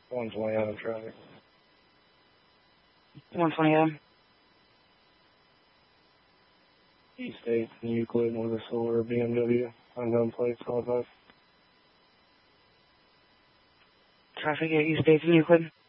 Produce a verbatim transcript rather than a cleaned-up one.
one twenty Adam traffic. one twenty Adam. East eighth and Euclid with a silver B M W. Unknown plates, all five. Traffic at East eighth and Euclid.